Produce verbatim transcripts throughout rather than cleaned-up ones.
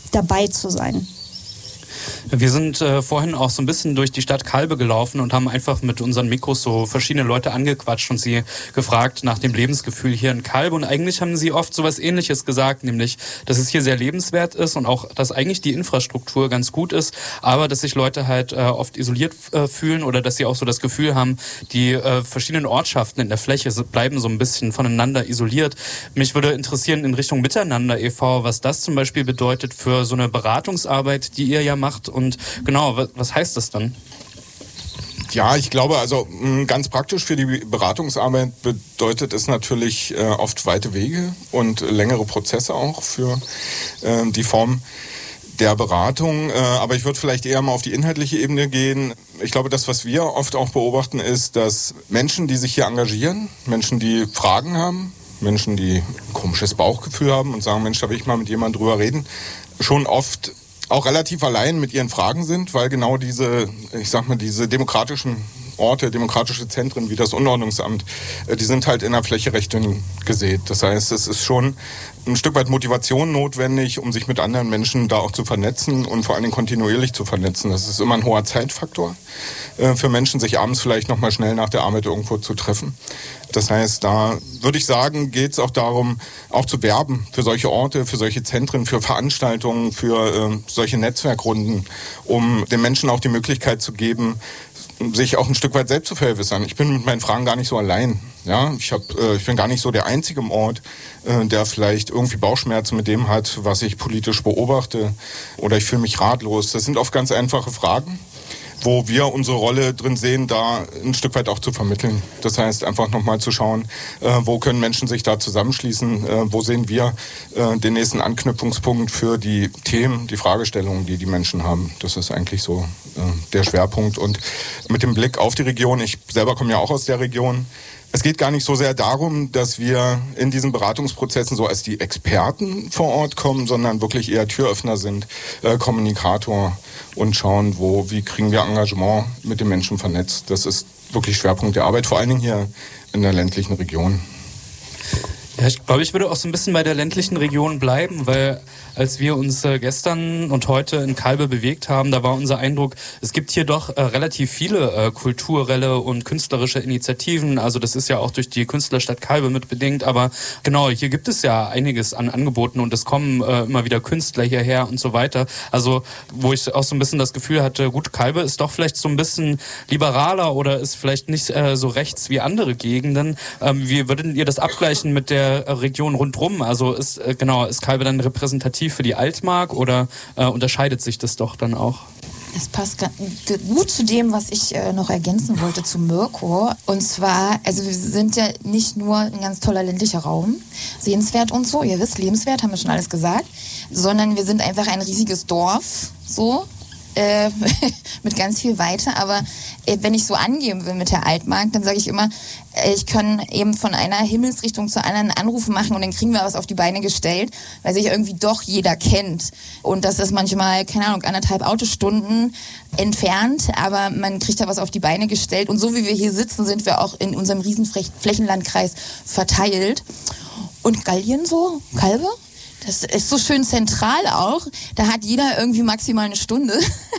dabei zu sein. Wir sind äh, vorhin auch so ein bisschen durch die Stadt Calbe gelaufen und haben einfach mit unseren Mikros so verschiedene Leute angequatscht und sie gefragt nach dem Lebensgefühl hier in Calbe. Und eigentlich haben sie oft sowas Ähnliches gesagt, nämlich, dass es hier sehr lebenswert ist und auch, dass eigentlich die Infrastruktur ganz gut ist, aber dass sich Leute halt äh, oft isoliert äh, fühlen oder dass sie auch so das Gefühl haben, die äh, verschiedenen Ortschaften in der Fläche bleiben so ein bisschen voneinander isoliert. Mich würde interessieren in Richtung Miteinander e V, was das zum Beispiel bedeutet für so eine Beratungsarbeit, die ihr ja macht. Und genau, was, was heißt das dann? Ja, ich glaube, also ganz praktisch für die Beratungsarbeit bedeutet es natürlich äh, oft weite Wege und längere Prozesse auch für äh, die Form der Beratung. Äh, aber ich würde vielleicht eher mal auf die inhaltliche Ebene gehen. Ich glaube, das, was wir oft auch beobachten, ist, dass Menschen, die sich hier engagieren, Menschen, die Fragen haben, Menschen, die ein komisches Bauchgefühl haben und sagen, Mensch, da will ich mal mit jemandem drüber reden, schon oft auch relativ allein mit ihren Fragen sind, weil genau diese, ich sag mal, diese demokratischen Orte, demokratische Zentren wie das Unordnungsamt, die sind halt in der Fläche recht dünn gesät. Das heißt, es ist schon ein Stück weit Motivation notwendig, um sich mit anderen Menschen da auch zu vernetzen und vor allen Dingen kontinuierlich zu vernetzen. Das ist immer ein hoher Zeitfaktor äh, für Menschen, sich abends vielleicht noch mal schnell nach der Arbeit irgendwo zu treffen. Das heißt, da würde ich sagen, geht es auch darum, auch zu werben für solche Orte, für solche Zentren, für Veranstaltungen, für äh, solche Netzwerkrunden, um den Menschen auch die Möglichkeit zu geben, sich auch ein Stück weit selbst zu vergewissern. Ich bin mit meinen Fragen gar nicht so allein. Ja, ich, hab, äh, ich bin gar nicht so der Einzige im Ort, äh, der vielleicht irgendwie Bauchschmerzen mit dem hat, was ich politisch beobachte. Oder ich fühle mich ratlos. Das sind oft ganz einfache Fragen, wo wir unsere Rolle drin sehen, da ein Stück weit auch zu vermitteln. Das heißt, einfach nochmal zu schauen, äh, wo können Menschen sich da zusammenschließen, äh, wo sehen wir äh, den nächsten Anknüpfungspunkt für die Themen, die Fragestellungen, die die Menschen haben. Das ist eigentlich so äh, der Schwerpunkt. Und mit dem Blick auf die Region, ich selber komme ja auch aus der Region, es geht gar nicht so sehr darum, dass wir in diesen Beratungsprozessen so als die Experten vor Ort kommen, sondern wirklich eher Türöffner sind, äh, Kommunikator und schauen, wo, wie kriegen wir Engagement mit den Menschen vernetzt. Das ist wirklich Schwerpunkt der Arbeit, vor allen Dingen hier in der ländlichen Region. Ja, ich glaube, ich würde auch so ein bisschen bei der ländlichen Region bleiben, weil als wir uns äh, gestern und heute in Calbe bewegt haben, da war unser Eindruck, es gibt hier doch äh, relativ viele äh, kulturelle und künstlerische Initiativen. Also das ist ja auch durch die Künstlerstadt Calbe mit bedingt. Aber genau, hier gibt es ja einiges an Angeboten und es kommen äh, immer wieder Künstler hierher und so weiter. Also wo ich auch so ein bisschen das Gefühl hatte, gut, Calbe ist doch vielleicht so ein bisschen liberaler oder ist vielleicht nicht äh, so rechts wie andere Gegenden. Ähm, wie würdet ihr das abgleichen mit der Region rundrum? Also ist äh, genau, ist Calbe dann repräsentativ für die Altmark oder äh, unterscheidet sich das doch dann auch? Das passt gut zu dem, was ich äh, noch ergänzen wollte zu Mirko. Und zwar, also wir sind ja nicht nur ein ganz toller ländlicher Raum, sehenswert und so, ihr wisst, lebenswert, haben wir schon alles gesagt, sondern wir sind einfach ein riesiges Dorf, so, äh, mit ganz viel Weite. Aber äh, wenn ich so angeben will mit der Altmark, dann sage ich immer, äh, ich kann eben von einer Himmelsrichtung zur anderen Anrufe machen und dann kriegen wir was auf die Beine gestellt, weil sich irgendwie doch jeder kennt. Und das ist manchmal, keine Ahnung, anderthalb Autostunden entfernt, aber man kriegt da was auf die Beine gestellt. Und so wie wir hier sitzen, sind wir auch in unserem riesen Flächenlandkreis verteilt. Und Gallien so, Calbe? Das ist so schön zentral auch. Da hat jeder irgendwie maximal eine Stunde.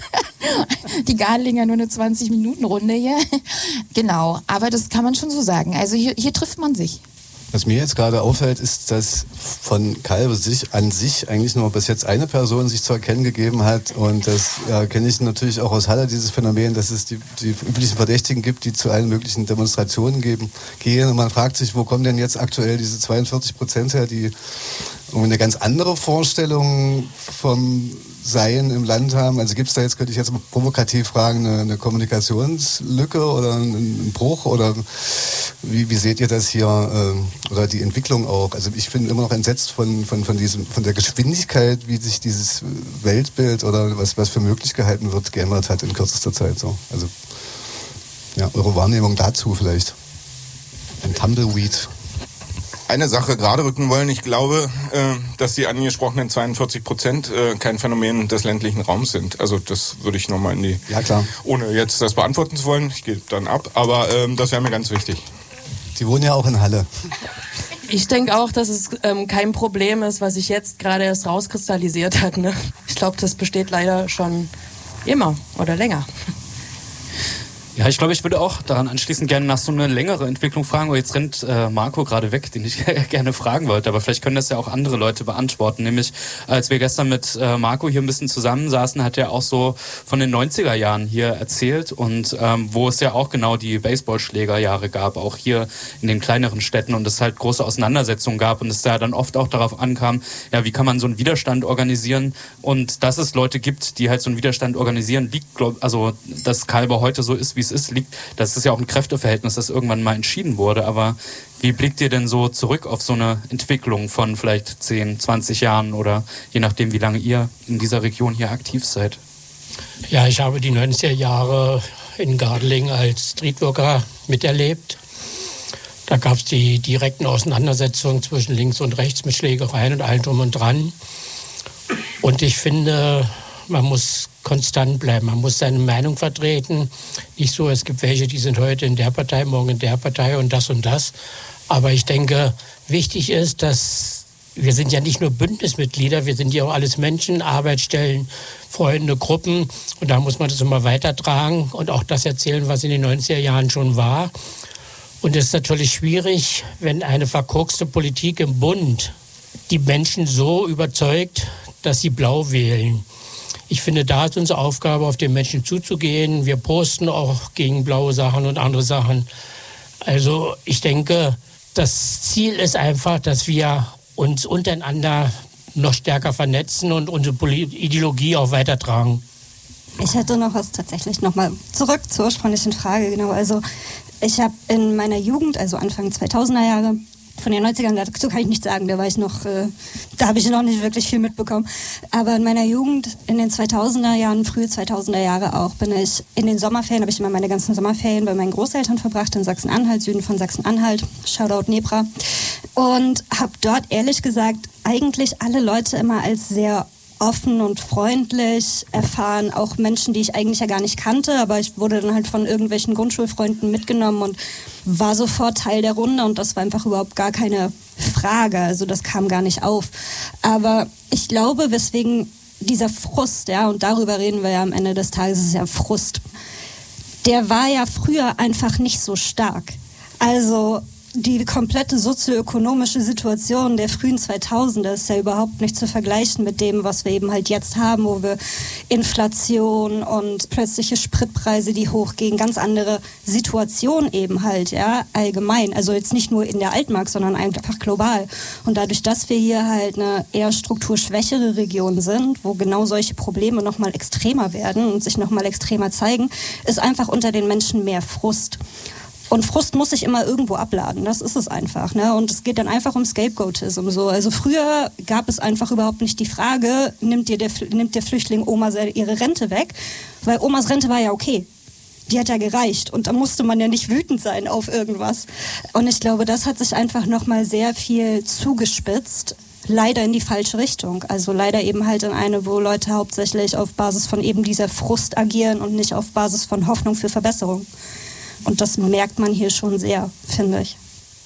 Die Garlinger nur eine zwanzig-Minuten-Runde hier. Genau, aber das kann man schon so sagen. Also hier, hier trifft man sich. Was mir jetzt gerade auffällt, ist, dass von Calbe sich an sich eigentlich nur bis jetzt eine Person sich zu erkennen gegeben hat. Und das ja, kenne ich natürlich auch aus Halle, dieses Phänomen, dass es die, die üblichen Verdächtigen gibt, die zu allen möglichen Demonstrationen geben, gehen. Und man fragt sich, wo kommen denn jetzt aktuell diese zweiundvierzig Prozent her, die eine ganz andere Vorstellung vom Sein im Land haben. Also gibt es da jetzt, könnte ich jetzt provokativ fragen, eine, eine Kommunikationslücke oder einen Bruch oder wie, wie seht ihr das hier äh, oder die Entwicklung auch? Also ich bin immer noch entsetzt von, von, von, diesem, von der Geschwindigkeit, wie sich dieses Weltbild oder was, was für möglich gehalten wird, geändert hat in kürzester Zeit. So. Also ja, eure Wahrnehmung dazu vielleicht. Ein Tumbleweed. Eine Sache gerade rücken wollen. Ich glaube, äh, dass die angesprochenen zweiundvierzig Prozent äh, kein Phänomen des ländlichen Raums sind. Also das würde ich nochmal in die... Ja, klar. Ohne jetzt das beantworten zu wollen, ich gebe dann ab, aber ähm, das wäre mir ganz wichtig. Die wohnen ja auch in Halle. Ich denke auch, dass es ähm, kein Problem ist, was sich jetzt gerade erst rauskristallisiert hat. Ne? Ich glaube, das besteht leider schon immer oder länger. Ja, ich glaube, ich würde auch daran anschließend gerne nach so einer längeren Entwicklung fragen, aber jetzt rennt äh, Marco gerade weg, den ich gerne fragen wollte, aber vielleicht können das ja auch andere Leute beantworten, nämlich als wir gestern mit äh, Marco hier ein bisschen zusammensaßen, hat er auch so von den neunziger Jahren hier erzählt und ähm, wo es ja auch genau die Baseballschlägerjahre gab, auch hier in den kleineren Städten und es halt große Auseinandersetzungen gab und es da dann oft auch darauf ankam, ja, wie kann man so einen Widerstand organisieren und dass es Leute gibt, die halt so einen Widerstand organisieren, liegt, glaub, also dass Calbe heute so ist, wie es ist, liegt, das ist ja auch ein Kräfteverhältnis, das irgendwann mal entschieden wurde, aber wie blickt ihr denn so zurück auf so eine Entwicklung von vielleicht zehn, zwanzig Jahren oder je nachdem, wie lange ihr in dieser Region hier aktiv seid? Ja, ich habe die neunziger Jahre in Gardelegen als Streetworker miterlebt. Da gab es die direkten Auseinandersetzungen zwischen links und rechts mit Schlägereien und allem drum und dran. Und ich finde, man muss konstant bleiben, man muss seine Meinung vertreten. Nicht so, es gibt welche, die sind heute in der Partei, morgen in der Partei und das und das. Aber ich denke, wichtig ist, dass wir sind ja nicht nur Bündnismitglieder, wir sind ja auch alles Menschen, Arbeitsstellen, Freunde, Gruppen. Und da muss man das immer weitertragen und auch das erzählen, was in den neunziger Jahren schon war. Und es ist natürlich schwierig, wenn eine verkorkste Politik im Bund die Menschen so überzeugt, dass sie blau wählen. Ich finde, da ist unsere Aufgabe, auf den Menschen zuzugehen. Wir posten auch gegen blaue Sachen und andere Sachen. Also ich denke, das Ziel ist einfach, dass wir uns untereinander noch stärker vernetzen und unsere Ideologie auch weitertragen. Ich hätte noch was tatsächlich nochmal zurück zur ursprünglichen Frage. Genau, also ich habe in meiner Jugend, also Anfang zweitausender Jahre, von den neunzigern, dazu kann ich nichts sagen, da war ich noch, äh, da habe ich noch nicht wirklich viel mitbekommen. Aber in meiner Jugend, in den zweitausender Jahren, frühe zweitausender Jahre auch, bin ich in den Sommerferien, habe ich immer meine ganzen Sommerferien bei meinen Großeltern verbracht, in Sachsen-Anhalt, Süden von Sachsen-Anhalt, Shoutout Nebra. Und habe dort ehrlich gesagt eigentlich alle Leute immer als sehr offen und freundlich erfahren, auch Menschen, die ich eigentlich ja gar nicht kannte, aber ich wurde dann halt von irgendwelchen Grundschulfreunden mitgenommen und war sofort Teil der Runde und das war einfach überhaupt gar keine Frage, also das kam gar nicht auf. Aber ich glaube, weswegen dieser Frust, ja, und darüber reden wir ja am Ende des Tages, ist ja Frust, der war ja früher einfach nicht so stark. Also die komplette sozioökonomische Situation der frühen zweitausender ist ja überhaupt nicht zu vergleichen mit dem, was wir eben halt jetzt haben, wo wir Inflation und plötzliche Spritpreise, die hochgehen, ganz andere Situation eben halt, ja, allgemein. Also jetzt nicht nur in der Altmark, sondern einfach global. Und dadurch, dass wir hier halt eine eher strukturschwächere Region sind, wo genau solche Probleme nochmal extremer werden und sich nochmal extremer zeigen, ist einfach unter den Menschen mehr Frust. Und Frust muss sich immer irgendwo abladen, das ist es einfach. Ne? Und es geht dann einfach um Scapegoatism. So. Also früher gab es einfach überhaupt nicht die Frage, nimmt, dir der, nimmt der Flüchtling Oma ihre Rente weg? Weil Omas Rente war ja okay. Die hat ja gereicht und da musste man ja nicht wütend sein auf irgendwas. Und ich glaube, das hat sich einfach nochmal sehr viel zugespitzt. Leider in die falsche Richtung. Also leider eben halt in eine, wo Leute hauptsächlich auf Basis von eben dieser Frust agieren und nicht auf Basis von Hoffnung für Verbesserung. Und das merkt man hier schon sehr, finde ich.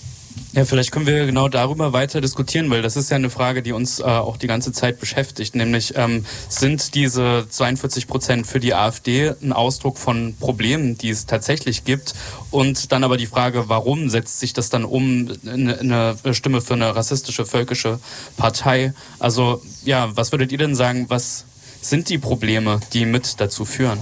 Ja, vielleicht können wir genau darüber weiter diskutieren, weil das ist ja eine Frage, die uns äh, auch die ganze Zeit beschäftigt. Nämlich, ähm, sind diese zweiundvierzig Prozent für die AfD ein Ausdruck von Problemen, die es tatsächlich gibt? Und dann aber die Frage, warum setzt sich das dann um in eine Stimme für eine rassistische, völkische Partei? Also, ja, was würdet ihr denn sagen, was sind die Probleme, die mit dazu führen?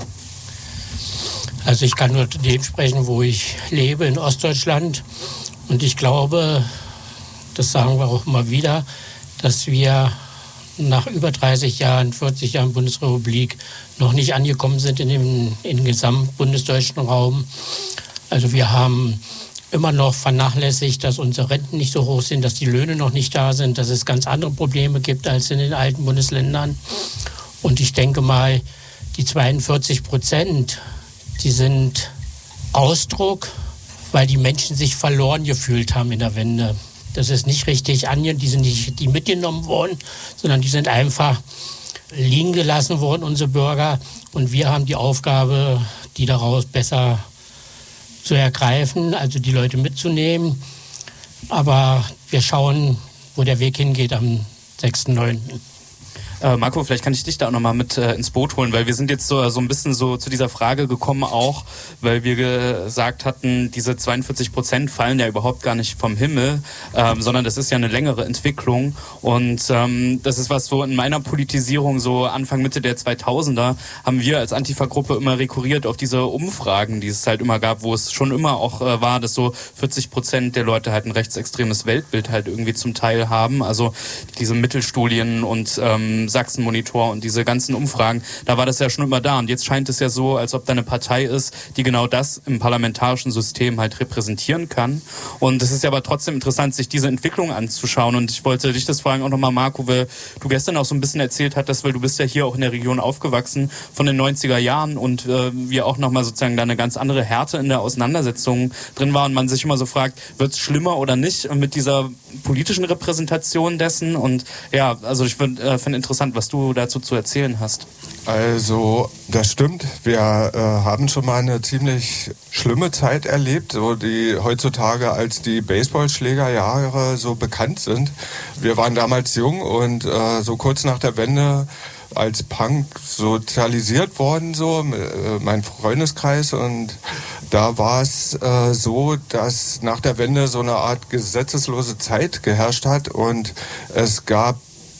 Also ich kann nur dem sprechen, wo ich lebe, in Ostdeutschland. Und ich glaube, das sagen wir auch immer wieder, dass wir nach über dreißig Jahren, vierzig Jahren Bundesrepublik noch nicht angekommen sind in dem, in dem gesamten bundesdeutschen Raum. Also wir haben immer noch vernachlässigt, dass unsere Renten nicht so hoch sind, dass die Löhne noch nicht da sind, dass es ganz andere Probleme gibt als in den alten Bundesländern. Und ich denke mal, die zweiundvierzig Prozent, die sind Ausdruck, weil die Menschen sich verloren gefühlt haben in der Wende. Das ist nicht richtig angenommen, die sind nicht die mitgenommen worden, sondern die sind einfach liegen gelassen worden, unsere Bürger. Und wir haben die Aufgabe, die daraus besser zu ergreifen, also die Leute mitzunehmen. Aber wir schauen, wo der Weg hingeht am sechsten neunten Äh, Marco, vielleicht kann ich dich da auch nochmal mit äh, ins Boot holen, weil wir sind jetzt so, so ein bisschen so zu dieser Frage gekommen auch, weil wir gesagt hatten, diese zweiundvierzig Prozent fallen ja überhaupt gar nicht vom Himmel, ähm, sondern das ist ja eine längere Entwicklung und ähm, das ist was so in meiner Politisierung so Anfang, Mitte der zweitausender haben wir als Antifa-Gruppe immer rekurriert auf diese Umfragen, die es halt immer gab, wo es schon immer auch äh, war, dass so vierzig Prozent der Leute halt ein rechtsextremes Weltbild halt irgendwie zum Teil haben, also diese Mittelstudien und ähm, Sachsen-Monitor und diese ganzen Umfragen, da war das ja schon immer da. Und jetzt scheint es ja so, als ob da eine Partei ist, die genau das im parlamentarischen System halt repräsentieren kann. Und es ist ja aber trotzdem interessant, sich diese Entwicklung anzuschauen. Und ich wollte dich das fragen auch nochmal, Marco, weil du gestern auch so ein bisschen erzählt hattest, weil du bist ja hier auch in der Region aufgewachsen von den neunziger Jahren und äh, wir auch nochmal sozusagen da eine ganz andere Härte in der Auseinandersetzung drin war und man sich immer so fragt, wird es schlimmer oder nicht mit dieser politischen Repräsentation dessen? Und ja, also ich finde äh, find interessant, was du dazu zu erzählen hast. Also, das stimmt. Wir äh, haben schon mal eine ziemlich schlimme Zeit erlebt, so die heutzutage als die Baseballschlägerjahre so bekannt sind. Wir waren damals jung und äh, so kurz nach der Wende als Punk sozialisiert worden, so äh, mein Freundeskreis, und da war es äh, so, dass nach der Wende so eine Art gesetzeslose Zeit geherrscht hat und es gab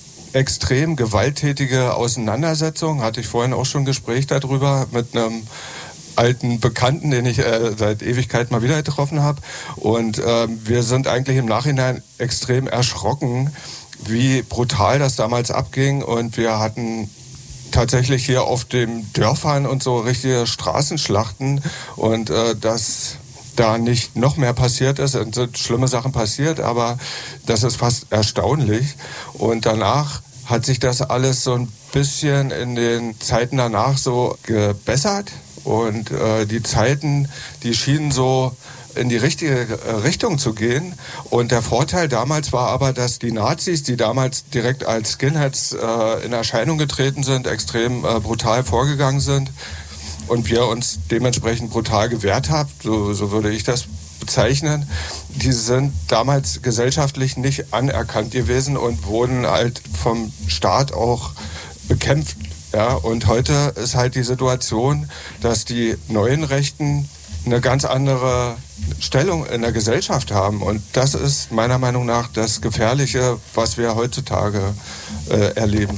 extrem gewalttätige Auseinandersetzungen, hatte ich vorhin auch schon ein Gespräch darüber mit einem alten Bekannten, den ich äh, seit Ewigkeit mal wieder getroffen habe. Und äh, wir sind eigentlich im Nachhinein extrem erschrocken, wie brutal das damals abging. Und wir hatten tatsächlich hier auf den Dörfern und so richtige Straßenschlachten. Und äh, das... da nicht noch mehr passiert ist, es sind schlimme Sachen passiert, aber das ist fast erstaunlich. Und danach hat sich das alles so ein bisschen in den Zeiten danach so gebessert und äh, die Zeiten, die schienen so in die richtige Richtung zu gehen. Und der Vorteil damals war aber, dass die Nazis, die damals direkt als Skinheads äh, in Erscheinung getreten sind, extrem äh, brutal vorgegangen sind, und wir uns dementsprechend brutal gewehrt haben, so, so würde ich das bezeichnen. Die sind damals gesellschaftlich nicht anerkannt gewesen und wurden halt vom Staat auch bekämpft. Ja? Und heute ist halt die Situation, dass die neuen Rechten eine ganz andere Stellung in der Gesellschaft haben. Und das ist meiner Meinung nach das Gefährliche, was wir heutzutage äh, erleben.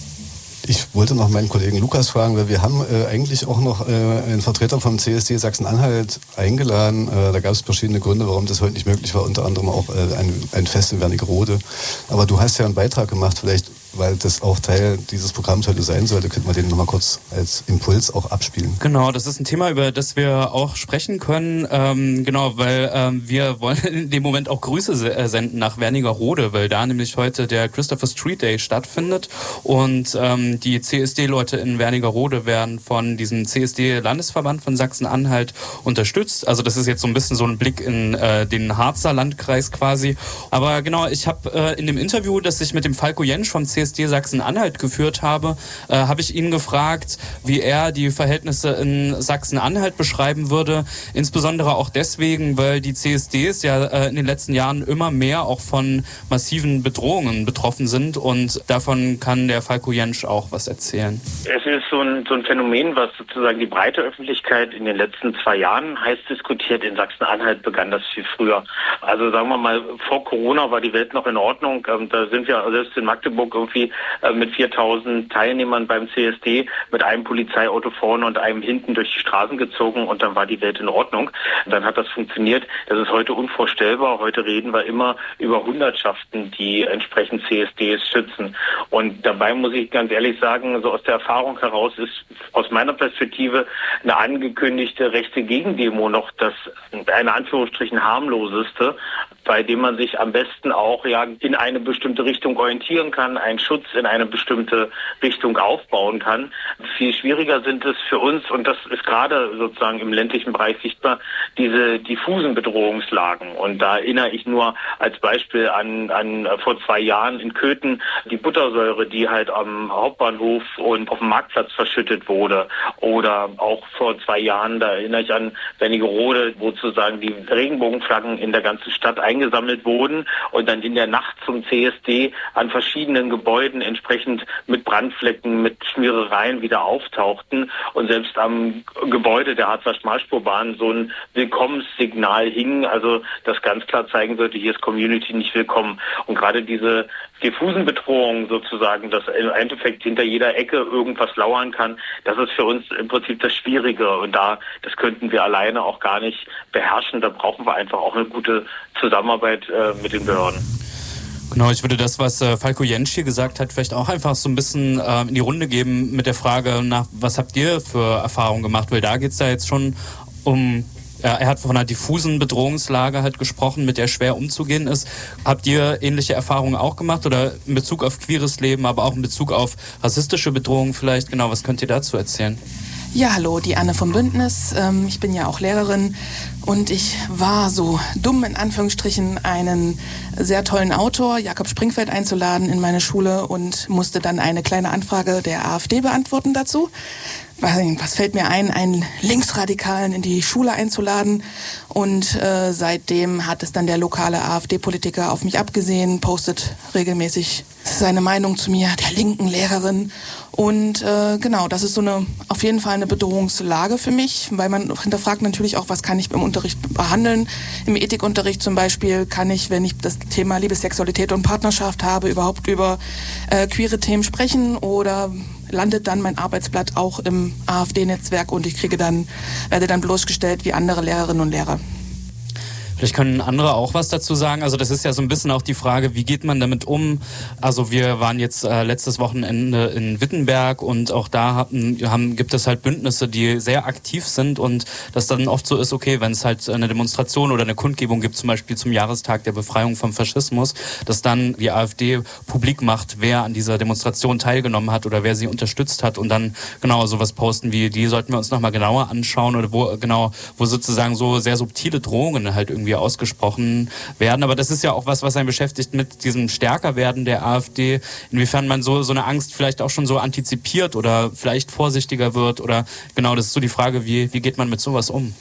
Ich wollte noch meinen Kollegen Lukas fragen, weil wir haben äh, eigentlich auch noch äh, einen Vertreter vom C S D Sachsen-Anhalt eingeladen. Äh, da gab es verschiedene Gründe, warum das heute nicht möglich war, unter anderem auch äh, ein, ein Fest in Wernigerode. Aber du hast ja einen Beitrag gemacht, vielleicht, weil das auch Teil dieses Programms heute sein sollte, könnten wir den nochmal kurz als Impuls auch abspielen. Genau, das ist ein Thema, über das wir auch sprechen können. Ähm, genau, weil ähm, wir wollen in dem Moment auch Grüße se- senden nach Wernigerode, weil da nämlich heute der Christopher Street Day stattfindet und ähm, die C S D-Leute in Wernigerode werden von diesem C S D-Landesverband von Sachsen-Anhalt unterstützt. Also das ist jetzt so ein bisschen so ein Blick in äh, den Harzer Landkreis quasi. Aber genau, ich habe äh, in dem Interview, das ich mit dem Falko Jentsch vom C S D Sachsen-Anhalt geführt habe, äh, habe ich ihn gefragt, wie er die Verhältnisse in Sachsen-Anhalt beschreiben würde. Insbesondere auch deswegen, weil die C S Ds ja äh, in den letzten Jahren immer mehr auch von massiven Bedrohungen betroffen sind. Und davon kann der Falko Jentsch auch was erzählen. Es ist so ein, so ein Phänomen, was sozusagen die breite Öffentlichkeit in den letzten zwei Jahren heiß diskutiert. In Sachsen-Anhalt begann das viel früher. Also sagen wir mal, vor Corona war die Welt noch in Ordnung. Ähm, da sind wir selbst in Magdeburg irgendwie äh, mit viertausend Teilnehmern beim C S D mit einem Polizeiauto vorne und einem hinten durch die Straßen gezogen und dann war die Welt in Ordnung. Dann hat das funktioniert. Das ist heute unvorstellbar. Heute reden wir immer über Hundertschaften, die entsprechend C S Ds schützen. Und dabei muss ich ganz ehrlich sagen, so aus der Erfahrung heraus ist aus meiner Perspektive eine angekündigte rechte Gegendemo noch das eine Anführungsstrichen harmloseste, bei dem man sich am besten auch ja in eine bestimmte Richtung orientieren kann, einen Schutz in eine bestimmte Richtung aufbauen kann. Viel schwieriger sind es für uns, und das ist gerade sozusagen im ländlichen Bereich sichtbar, diese diffusen Bedrohungslagen. Und da erinnere ich nur als Beispiel an, an vor zwei Jahren in Köthen die Buttersäure, die halt am Hauptbahnhof und auf dem Marktplatz verschüttet wurde. Oder auch vor zwei Jahren, da erinnere ich an Wernigerode, wo sozusagen die Regenbogenflaggen in der ganzen Stadt eingesetzt eingesammelt wurden und dann in der Nacht zum C S D an verschiedenen Gebäuden entsprechend mit Brandflecken, mit Schmierereien wieder auftauchten und selbst am Gebäude der Harzer Schmalspurbahn so ein Willkommenssignal hing, also das ganz klar zeigen sollte, hier ist Community nicht willkommen. Und gerade diese diffusen Bedrohungen sozusagen, dass im Endeffekt hinter jeder Ecke irgendwas lauern kann, das ist für uns im Prinzip das Schwierige und da, das könnten wir alleine auch gar nicht beherrschen, da brauchen wir einfach auch eine gute Zusammenarbeit äh, mit den Behörden. Genau, ich würde das, was äh, Falko Jentsch hier gesagt hat, vielleicht auch einfach so ein bisschen äh, in die Runde geben mit der Frage nach, was habt ihr für Erfahrungen gemacht, weil da geht es ja jetzt schon um... Ja, er hat von einer diffusen Bedrohungslage halt gesprochen, mit der schwer umzugehen ist. Habt ihr ähnliche Erfahrungen auch gemacht oder in Bezug auf queeres Leben, aber auch in Bezug auf rassistische Bedrohungen vielleicht? Genau, was könnt ihr dazu erzählen? Ja, hallo, die Anne vom Bündnis. Ich bin ja auch Lehrerin und ich war so dumm, in Anführungsstrichen, einen sehr tollen Autor, Jakob Springfeld, einzuladen in meine Schule und musste dann eine kleine Anfrage der AfD beantworten dazu. Was fällt mir ein, einen Linksradikalen in die Schule einzuladen? Und äh, seitdem hat es dann der lokale AfD-Politiker auf mich abgesehen, postet regelmäßig seine Meinung zu mir, der linken Lehrerin. Und äh, genau, das ist so eine auf jeden Fall eine Bedrohungslage für mich, weil man hinterfragt natürlich auch, was kann ich im Unterricht behandeln. Im Ethikunterricht zum Beispiel kann ich, wenn ich das Thema Liebe, Sexualität und Partnerschaft habe, überhaupt über äh, queere Themen sprechen oder landet dann mein Arbeitsblatt auch im AfD-Netzwerk und ich kriege dann, werde dann bloßgestellt wie andere Lehrerinnen und Lehrer. Vielleicht können andere auch was dazu sagen. Also das ist ja so ein bisschen auch die Frage, wie geht man damit um? Also wir waren jetzt äh, letztes Wochenende in Wittenberg und auch da haben, haben, gibt es halt Bündnisse, die sehr aktiv sind und das dann oft so ist, okay, wenn es halt eine Demonstration oder eine Kundgebung gibt, zum Beispiel zum Jahrestag der Befreiung vom Faschismus, dass dann die AfD publik macht, wer an dieser Demonstration teilgenommen hat oder wer sie unterstützt hat und dann genau sowas posten wie, die sollten wir uns nochmal genauer anschauen oder wo genau, wo sozusagen so sehr subtile Drohungen halt irgendwie ausgesprochen werden. Aber das ist ja auch was, was einen beschäftigt mit diesem Stärkerwerden der AfD, inwiefern man so, so eine Angst vielleicht auch schon so antizipiert oder vielleicht vorsichtiger wird oder genau, das ist so die Frage, wie, wie geht man mit sowas um?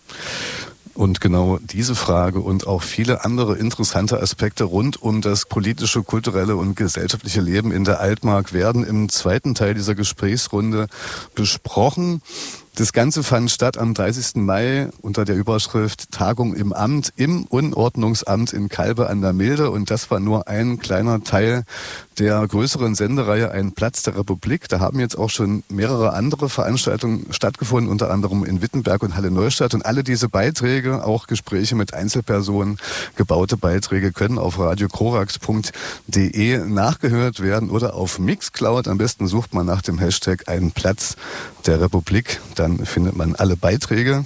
Und genau diese Frage und auch viele andere interessante Aspekte rund um das politische, kulturelle und gesellschaftliche Leben in der Altmark werden im zweiten Teil dieser Gesprächsrunde besprochen. Das Ganze fand statt am dreißigsten Mai unter der Überschrift Tagung im Amt, im Unordnungsamt in Calbe an der Milde. Und das war nur ein kleiner Teil der größeren Sendereihe Ein Platz der Republik. Da haben jetzt auch schon mehrere andere Veranstaltungen stattgefunden, unter anderem in Wittenberg und Halle Neustadt. Und alle diese Beiträge, auch Gespräche mit Einzelpersonen, gebaute Beiträge, können auf radio korax punkt de nachgehört werden oder auf Mixcloud. Am besten sucht man nach dem Hashtag Ein Platz der Republik. Dann findet man alle Beiträge.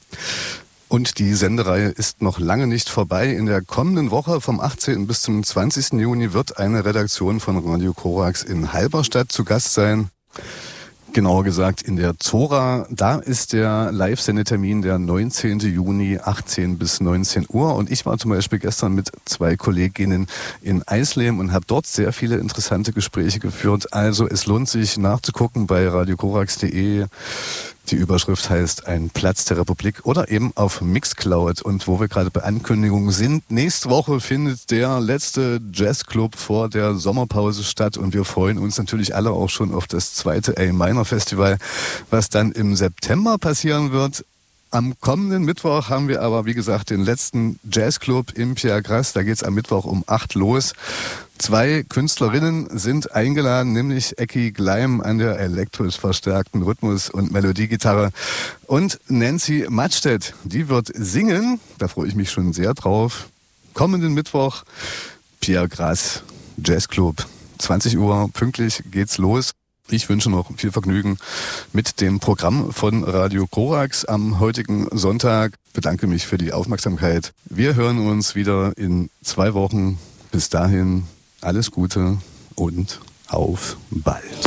Und die Sendereihe ist noch lange nicht vorbei. In der kommenden Woche vom achtzehnten bis zum zwanzigsten Juni wird eine Redaktion von Radio Korax in Halberstadt zu Gast sein. Genauer gesagt in der Zora. Da ist der Live-Sendetermin der neunzehnten Juni, achtzehn bis neunzehn Uhr. Und ich war zum Beispiel gestern mit zwei Kolleginnen in Eisleben und habe dort sehr viele interessante Gespräche geführt. Also es lohnt sich nachzugucken bei radio korax punkt de. Die Überschrift heißt Ein Platz der Republik oder eben auf Mixcloud. Und wo wir gerade bei Ankündigungen sind, nächste Woche findet der letzte Jazzclub vor der Sommerpause statt und wir freuen uns natürlich alle auch schon auf das zweite A-Minor Festival, was dann im September passieren wird. Am kommenden Mittwoch haben wir aber, wie gesagt, den letzten Jazzclub im Pierre Grasse. Da geht's am Mittwoch um acht los. Zwei Künstlerinnen sind eingeladen, nämlich Ecki Gleim an der elektrisch verstärkten Rhythmus- und Melodiegitarre und Nancy Mattstedt. Die wird singen, da freue ich mich schon sehr drauf. Kommenden Mittwoch, Pierre Grasse Jazzclub. zwanzig Uhr pünktlich geht's los. Ich wünsche noch viel Vergnügen mit dem Programm von Radio Korax am heutigen Sonntag. Bedanke mich für die Aufmerksamkeit. Wir hören uns wieder in zwei Wochen. Bis dahin alles Gute und auf bald.